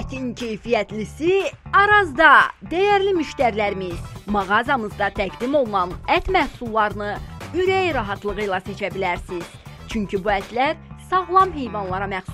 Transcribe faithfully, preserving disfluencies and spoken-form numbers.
Ətin keyfiyyətlisi Arazda. Dəyərli müştərilərimiz, mağazamızda təqdim olunan ət məhsullarını ürək rahatlığı ilə seçə bilərsiniz. Çünki bu ətlər sağlam heyvanlara məxsusdur.